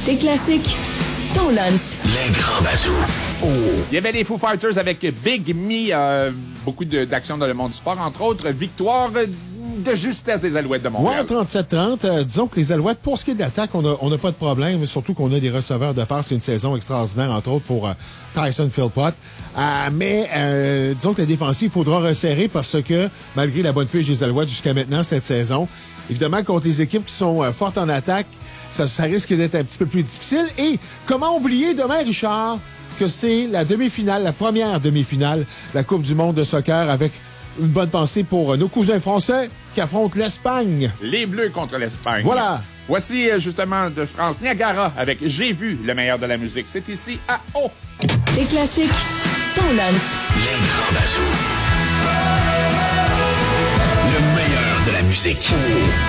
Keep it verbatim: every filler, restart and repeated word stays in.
Tes classiques, ton lunch. Les grands bazous. Oh. Il y avait les Foo Fighters avec Big Me, euh, beaucoup de, d'actions dans le monde du sport, entre autres, victoire de justesse des Alouettes de Montréal. Ouais, trente-sept trente. Euh, disons que les Alouettes, pour ce qui est de l'attaque, on n'a on a pas de problème, surtout qu'on a des receveurs de passe. C'est une saison extraordinaire, entre autres, pour euh, Tyson Philpott. Euh, mais euh, disons que la défensive, il faudra resserrer parce que, malgré la bonne fiche des Alouettes jusqu'à maintenant cette saison, évidemment, contre les équipes qui sont euh, fortes en attaque, ça, ça risque d'être un petit peu plus difficile. Et comment oublier demain, Richard, que c'est la demi-finale, la première demi-finale, la Coupe du monde de soccer, avec une bonne pensée pour nos cousins français qui affrontent l'Espagne. Les Bleus contre l'Espagne. Voilà. Voici justement de France Niagara avec J'ai vu le meilleur de la musique. C'est ici à O. Tes classiques, ton lunch. Les grands bazous. Le meilleur de la musique.